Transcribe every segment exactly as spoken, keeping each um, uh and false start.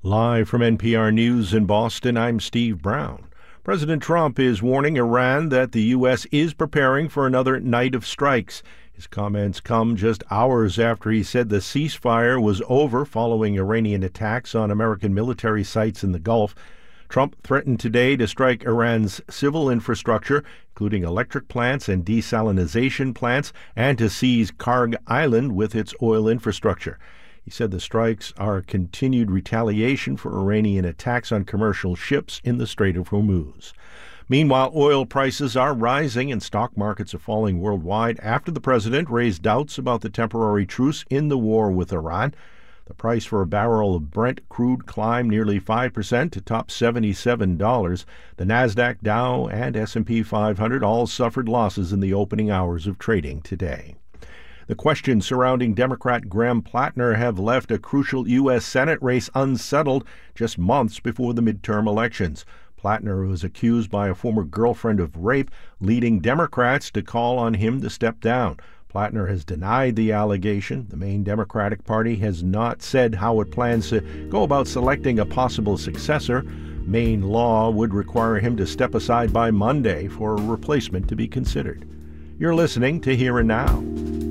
Live from N P R News in Boston, I'm Steve Brown. President Trump is warning Iran that the U S is preparing for another night of strikes. His comments come just hours after he said the ceasefire was over following Iranian attacks on American military sites in the Gulf. Trump threatened today to strike Iran's civil infrastructure, including electric plants and desalination plants, and to seize Karg Island with its oil infrastructure. He said the strikes are continued retaliation for Iranian attacks on commercial ships in the Strait of Hormuz. Meanwhile, oil prices are rising and stock markets are falling worldwide after the president raised doubts about the temporary truce in the war with Iran. The price for a barrel of Brent crude climbed nearly five percent to top seventy-seven dollars. The Nasdaq, Dow, and S and P five hundred all suffered losses in the opening hours of trading today. The questions surrounding Democrat Graham Plattner have left a crucial U S Senate race unsettled just months before the midterm elections. Plattner was accused by a former girlfriend of rape, leading Democrats to call on him to step down. Plattner has denied the allegation. The main Democratic Party has not said how it plans to go about selecting a possible successor. Maine law would require him to step aside by Monday for a replacement to be considered. You're listening to Here and Now.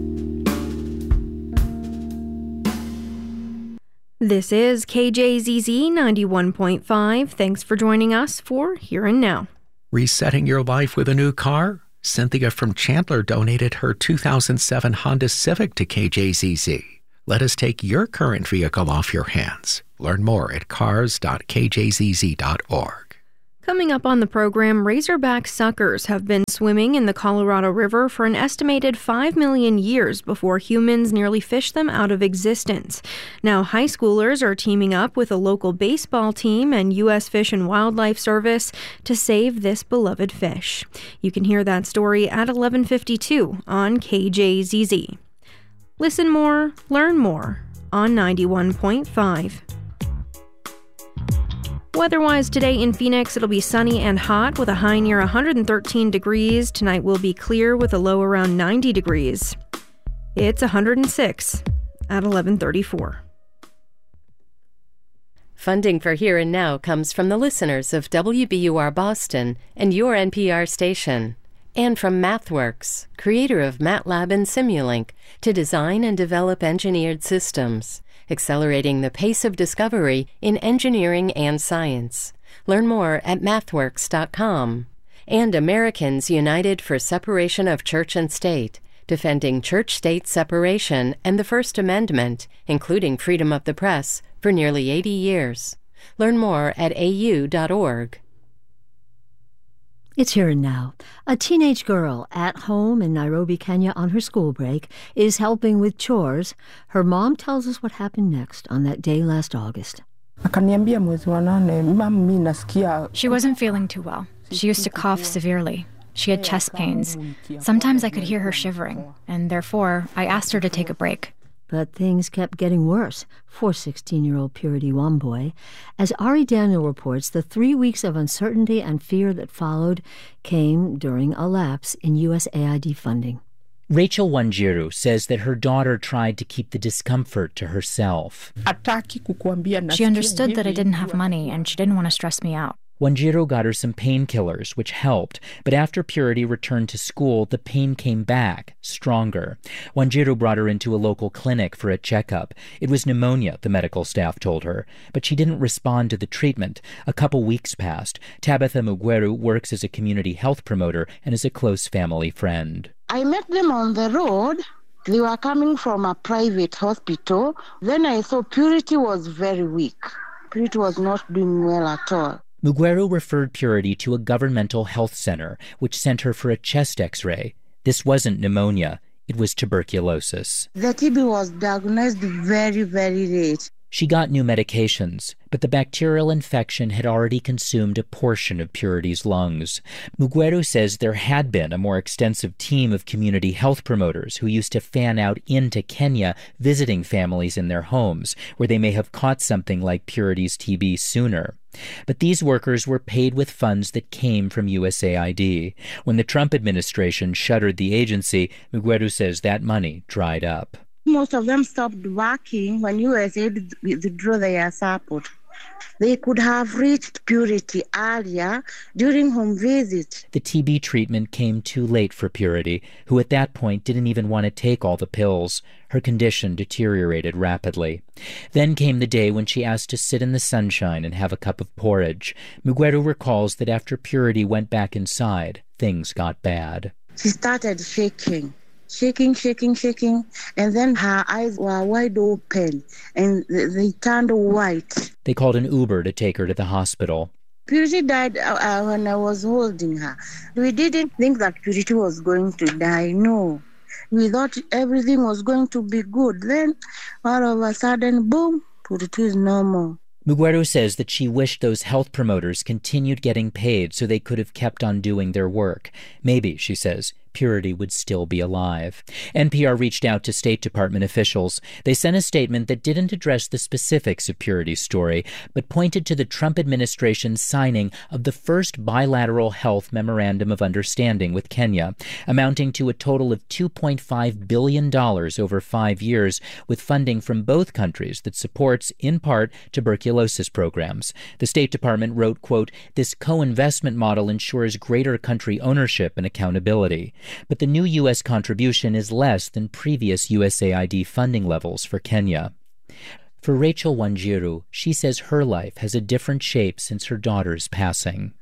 This is K J Z Z ninety-one point five. Thanks for joining us for Here and Now. Resetting your life with a new car? Cynthia from Chandler donated her two thousand seven Honda Civic to K J Z Z. Let us take your current vehicle off your hands. Learn more at cars dot k j z z dot org. Coming up on the program, razorback suckers have been swimming in the Colorado River for an estimated five million years before humans nearly fished them out of existence. Now, high schoolers are teaming up with a local baseball team and U S Fish and Wildlife Service to save this beloved fish. You can hear that story at eleven fifty-two on K J Z Z. Listen more, learn more on ninety-one point five. Weather-wise today in Phoenix, it'll be sunny and hot with a high near one hundred thirteen degrees. Tonight will be clear with a low around ninety degrees. It's one hundred six at eleven thirty-four. Funding for Here and Now comes from the listeners of W B U R Boston and your N P R station, and from MathWorks, creator of MATLAB and Simulink, to design and develop engineered systems, accelerating the pace of discovery in engineering and science. Learn more at mathworks dot com. And Americans United for Separation of Church and State, defending church-state separation and the First Amendment, including freedom of the press, for nearly eighty years. Learn more at a u dot org. It's Here and Now. A teenage girl at home in Nairobi, Kenya on her school break is helping with chores. Her mom tells us what happened next on that day last August. She wasn't feeling too well. She used to cough severely. She had chest pains. Sometimes I could hear her shivering, and therefore I asked her to take a break. But things kept getting worse for sixteen-year-old Purity Wambui. As Ari Daniel reports, the three weeks of uncertainty and fear that followed came during a lapse in U S A I D funding. Rachel Wanjiru says that her daughter tried to keep the discomfort to herself. She understood that I didn't have money, and she didn't want to stress me out. Wanjiru got her some painkillers, which helped, but after Purity returned to school, the pain came back, stronger. Wanjiru brought her into a local clinic for a checkup. It was pneumonia, the medical staff told her, but she didn't respond to the treatment. A couple weeks passed. Tabitha Mugweru works as a community health promoter and is a close family friend. I met them on the road. They were coming from a private hospital. Then I saw Purity was very weak. Purity was not doing well at all. Mugweru referred Purity to a governmental health center, which sent her for a chest x-ray. This wasn't pneumonia. It was tuberculosis. The T B was diagnosed very, very late. She got new medications, but the bacterial infection had already consumed a portion of Purity's lungs. Mugweru says there had been a more extensive team of community health promoters who used to fan out into Kenya, visiting families in their homes, where they may have caught something like Purity's T B sooner. But these workers were paid with funds that came from U S A I D. When the Trump administration shuttered the agency, Mugweru says that money dried up. Most of them stopped working when U S A I D withdrew their support. They could have reached purity earlier during home visits. The T B treatment came too late for Purity, who at that point didn't even want to take all the pills. Her condition deteriorated rapidly. Then came the day when she asked to sit in the sunshine and have a cup of porridge. Muguero recalls that after Purity went back inside, things got bad. She started shaking, shaking, shaking, shaking, and then her eyes were wide open, and they turned white. They called an Uber to take her to the hospital. Purity died uh, when I was holding her. We didn't think that Purity was going to die, no. We thought everything was going to be good. Then, all of a sudden, boom, Purity is normal. Muguero says that she wished those health promoters continued getting paid so they could have kept on doing their work. Maybe, she says, Purity would still be alive. N P R reached out to State Department officials. They sent a statement that didn't address the specifics of Purity's story, but pointed to the Trump administration's signing of the first bilateral health memorandum of understanding with Kenya, amounting to a total of two point five billion dollars over five years, with funding from both countries that supports, in part, tuberculosis programs. The State Department wrote, quote, "This co-investment model ensures greater country ownership and accountability." But the new U S contribution is less than previous U S A I D funding levels for Kenya. For Rachel Wanjiru, she says her life has a different shape since her daughter's passing.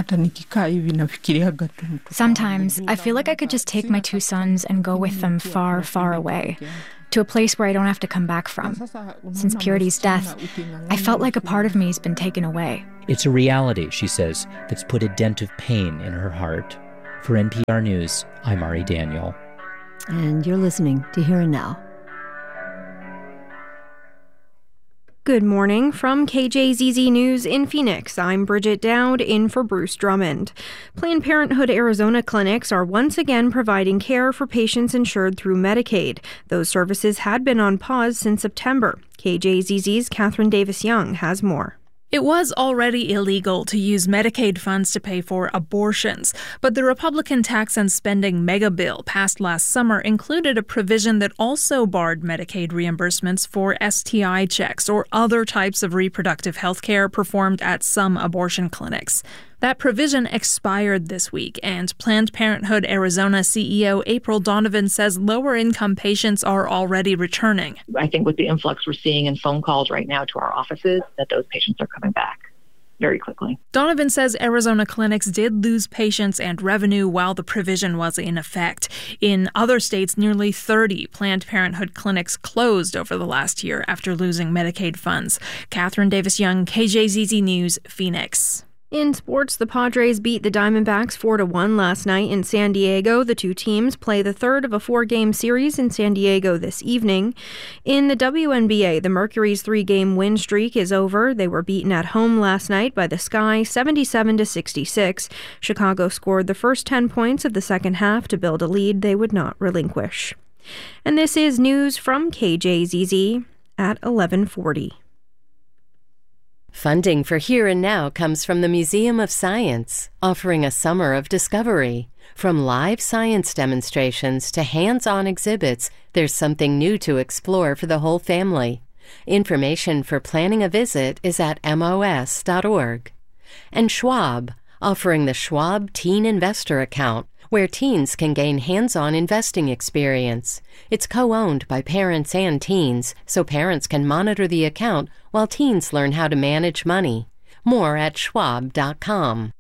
Sometimes I feel like I could just take my two sons and go with them far, far away, to a place where I don't have to come back from. Since Purity's death, I felt like a part of me has been taken away. It's a reality, she says, that's put a dent of pain in her heart. For N P R News, I'm Ari Daniel. And you're listening to Here and Now. Good morning from K J Z Z News in Phoenix. I'm Bridget Dowd in for Bruce Drummond. Planned Parenthood Arizona clinics are once again providing care for patients insured through Medicaid. Those services had been on pause since September. K J Z Z's Catherine Davis-Young has more. It was already illegal to use Medicaid funds to pay for abortions, but the Republican tax and spending mega bill passed last summer included a provision that also barred Medicaid reimbursements for S T I checks or other types of reproductive health care performed at some abortion clinics. That provision expired this week, and Planned Parenthood Arizona C E O April Donovan says lower-income patients are already returning. I think with the influx we're seeing in phone calls right now to our offices, that those patients are coming back very quickly. Donovan says Arizona clinics did lose patients and revenue while the provision was in effect. In other states, nearly thirty Planned Parenthood clinics closed over the last year after losing Medicaid funds. Catherine Davis-Young, K J Z Z News, Phoenix. In sports, the Padres beat the Diamondbacks four to one last night in San Diego. The two teams play the third of a four-game series in San Diego this evening. In the W N B A, the Mercury's three-game win streak is over. They were beaten at home last night by the Sky seventy-seven to sixty-six. Chicago scored the first ten points of the second half to build a lead they would not relinquish. And this is news from K J Z Z at eleven forty. Funding for Here and Now comes from the Museum of Science, offering a summer of discovery. From live science demonstrations to hands-on exhibits, there's something new to explore for the whole family. Information for planning a visit is at M O S dot org. And Schwab, offering the Schwab Teen Investor Account, where teens can gain hands-on investing experience. It's co-owned by parents and teens, so parents can monitor the account while teens learn how to manage money. More at schwab dot com.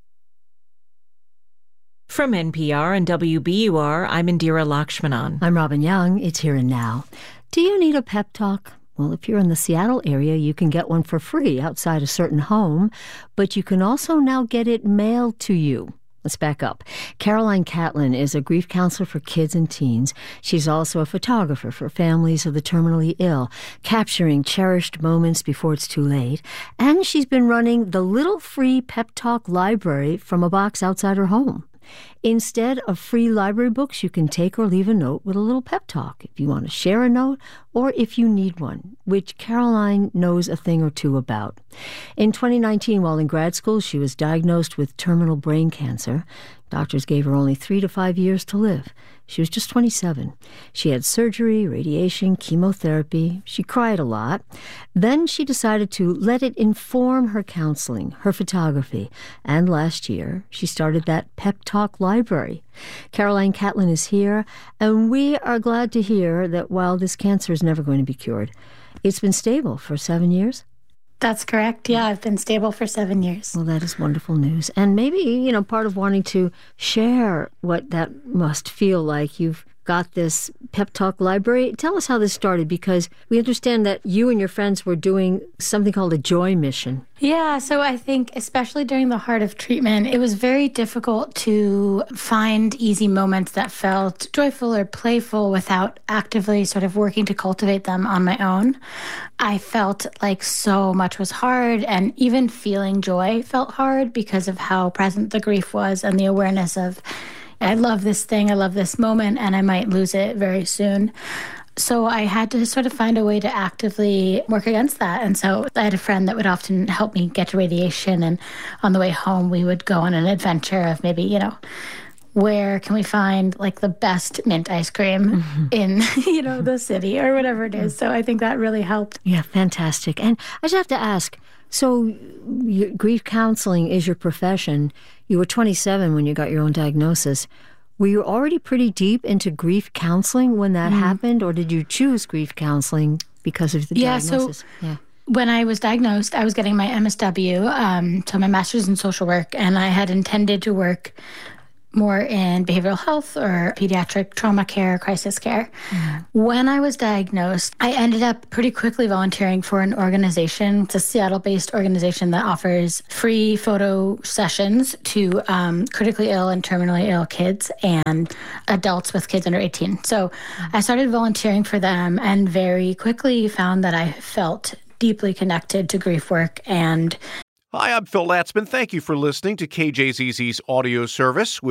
From N P R and W B U R, I'm Indira Lakshmanan. I'm Robin Young. It's Here and Now. Do you need a pep talk? Well, if you're in the Seattle area, you can get one for free outside a certain home, but you can also now get it mailed to you. Let's back up. Caroline Catlin is a grief counselor for kids and teens. She's also a photographer for families of the terminally ill, capturing cherished moments before it's too late. And she's been running the Little Free Pep Talk Library from a box outside her home. Instead of free library books, you can take or leave a note with a little pep talk. If you want to share a note or if you need one, which Caroline knows a thing or two about. In twenty nineteen, while in grad school, she was diagnosed with terminal brain cancer. Doctors gave her only three to five years to live. She was just twenty-seven. She had surgery, radiation, chemotherapy. She cried a lot. Then she decided to let it inform her counseling, her photography. And last year, she started that Pep Talk library. Caroline Catlin is here, and we are glad to hear that while this cancer is never going to be cured, it's been stable for seven years. That's correct. Yeah, I've been stable for seven years. Well, that is wonderful news. And maybe, you know, part of wanting to share what that must feel like. You've got this Pep Talk library. Tell us how this started, because we understand that you and your friends were doing something called a Joy Mission. Yeah, so I think especially during the heart of treatment, it was very difficult to find easy moments that felt joyful or playful without actively sort of working to cultivate them on my own. I felt like so much was hard, and even feeling joy felt hard because of how present the grief was and the awareness of, I love this thing, I love this moment, and I might lose it very soon. So I had to sort of find a way to actively work against that. And so I had a friend that would often help me get to radiation. And on the way home, we would go on an adventure of maybe, you know, where can we find like the best mint ice cream mm-hmm. in, you know, the city or whatever it is. So I think that really helped. Yeah, fantastic. And I just have to ask, so your grief counseling is your profession. You were twenty-seven when you got your own diagnosis. Were you already pretty deep into grief counseling when that mm. happened, or did you choose grief counseling because of the yeah, diagnosis? So yeah, when I was diagnosed, I was getting my M S W, um, so my master's in social work, and I had intended to work more in behavioral health or pediatric trauma care, crisis care. Mm. When I was diagnosed, I ended up pretty quickly volunteering for an organization. It's a Seattle-based organization that offers free photo sessions to um, critically ill and terminally ill kids and adults with kids under eighteen. So mm. I started volunteering for them and very quickly found that I felt deeply connected to grief work. And Hi, I'm Phil Latzman. Thank you for listening to K J Z Z's audio service.